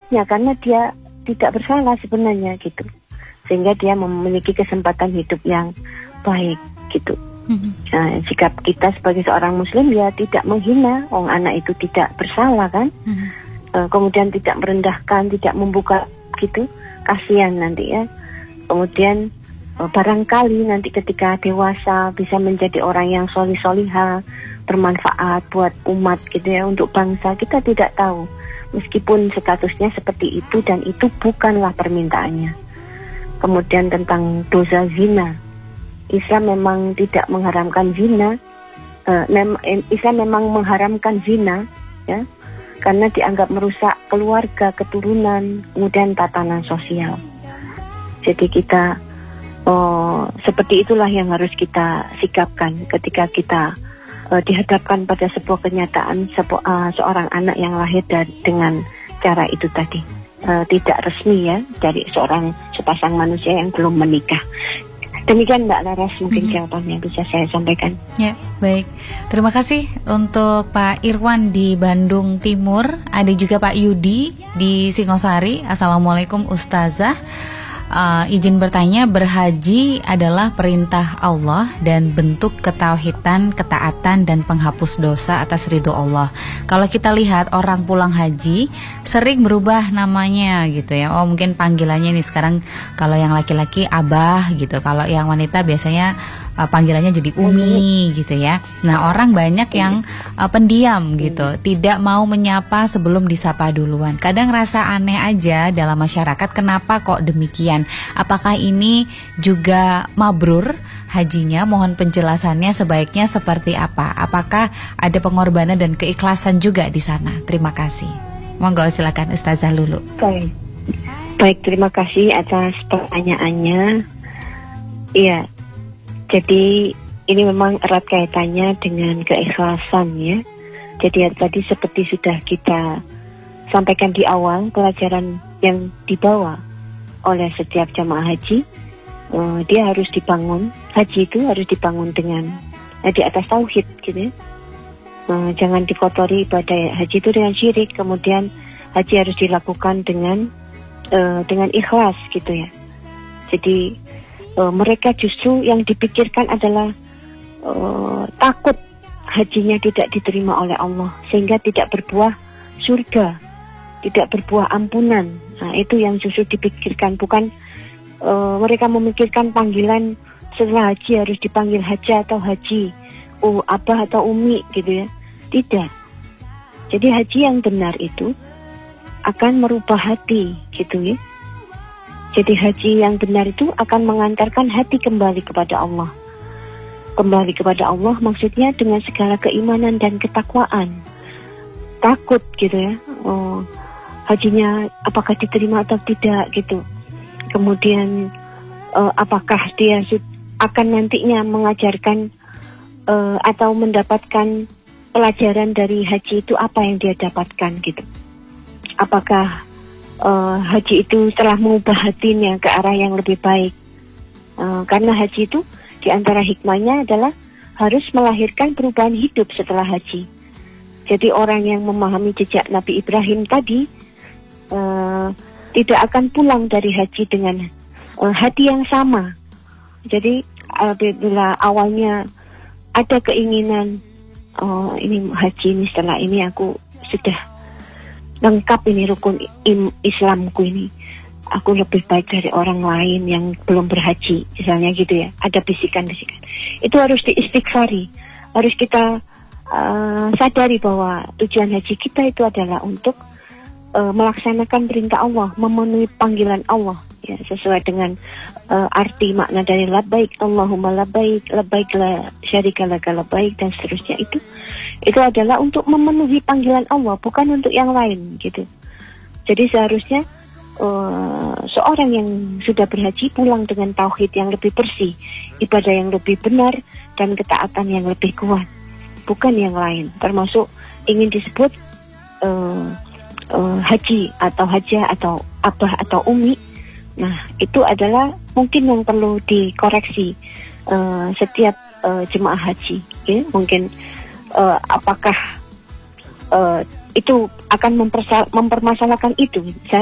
haknya karena dia tidak bersalah sebenarnya gitu, sehingga dia memiliki kesempatan hidup yang baik gitu. Nah, sikap kita sebagai seorang muslim ya tidak menghina anak itu tidak bersalah kan. Kemudian tidak merendahkan, tidak membuka gitu, kasihan nanti ya. Kemudian barangkali nanti ketika dewasa bisa menjadi orang yang solih-solihah, bermanfaat buat umat gitu ya, untuk bangsa, kita tidak tahu. Meskipun statusnya seperti itu dan itu bukanlah permintaannya. Kemudian tentang dosa zina, Islam memang tidak mengharamkan zina. Islam memang mengharamkan zina ya, karena dianggap merusak keluarga, keturunan, kemudian tatanan sosial. Jadi kita seperti itulah yang harus kita sikapkan ketika kita dihadapkan pada sebuah kenyataan seorang anak yang lahir dengan cara itu tadi, tidak resmi ya, dari sepasang manusia yang belum menikah. Demikian Mbak Laras mungkin jawabannya bisa saya sampaikan. Ya, baik. Terima kasih untuk Pak Irwan di Bandung Timur. Ada juga Pak Yudi di Singosari. Assalamualaikum Ustazah. Izin bertanya, berhaji adalah perintah Allah dan bentuk ketauhidan, ketaatan dan penghapus dosa atas ridho Allah. Kalau kita lihat orang pulang haji sering berubah namanya gitu ya. Oh mungkin panggilannya nih sekarang kalau yang laki-laki abah gitu, kalau yang wanita biasanya panggilannya jadi umi gitu ya. Nah orang banyak yang pendiam gitu, tidak mau menyapa sebelum disapa duluan. Kadang rasa aneh aja dalam masyarakat, kenapa kok demikian? Apakah ini juga mabrur hajinya? Mohon penjelasannya, sebaiknya seperti apa? Apakah ada pengorbanan dan keikhlasan juga di sana? Terima kasih. Monggo silakan Ustazah Lulu. Baik, terima kasih atas pertanyaannya. Iya. Jadi ini memang erat kaitannya dengan keikhlasan ya. Jadi tadi seperti sudah kita sampaikan di awal, pelajaran yang dibawa oleh setiap jamaah haji, dia harus dibangun, haji itu harus dibangun dengan di atas tauhid gitu ya. Jangan dikotori ibadah haji itu dengan syirik, kemudian haji harus dilakukan dengan ikhlas gitu ya. Jadi mereka justru yang dipikirkan adalah takut hajinya tidak diterima oleh Allah, sehingga tidak berbuah surga, tidak berbuah ampunan. Nah, itu yang justru dipikirkan, bukan mereka memikirkan panggilan setelah haji harus dipanggil haja atau haji, abah atau umi gitu ya. Tidak. Jadi haji yang benar itu akan merubah hati gitu ya. Jadi haji yang benar itu akan mengantarkan hati kembali kepada Allah. Kembali kepada Allah maksudnya dengan segala keimanan dan ketakwaan. Takut gitu ya. Hajinya apakah diterima atau tidak gitu. Kemudian apakah dia akan nantinya mengajarkan atau mendapatkan pelajaran dari haji itu, apa yang dia dapatkan gitu. Apakah haji itu telah mengubah hatinya ke arah yang lebih baik. Karena haji itu di antara hikmahnya adalah harus melahirkan perubahan hidup setelah haji. Jadi orang yang memahami jejak Nabi Ibrahim tadi tidak akan pulang dari haji dengan hati yang sama. Jadi bila awalnya ada keinginan, ini haji ini, setelah ini aku sudah lengkap ini rukun Islamku ini, aku lebih baik dari orang lain yang belum berhaji, misalnya gitu ya. Ada bisikan-bisikan. Itu harus diistighfari, harus kita sadari bahwa tujuan haji kita itu adalah untuk melaksanakan perintah Allah, memenuhi panggilan Allah ya, sesuai dengan arti makna dari labbaik Allahumma labbaik, labbaik la syarika laka labbaik dan seterusnya. Itu adalah untuk memenuhi panggilan Allah, bukan untuk yang lain gitu. Jadi seharusnya seorang yang sudah berhaji pulang dengan tauhid yang lebih bersih, ibadah yang lebih benar dan ketaatan yang lebih kuat, bukan yang lain. Termasuk ingin disebut haji atau hajah atau abah atau umi. Nah itu adalah mungkin yang perlu dikoreksi setiap jemaah haji ya. Mungkin apakah itu akan mempermasalahkan itu.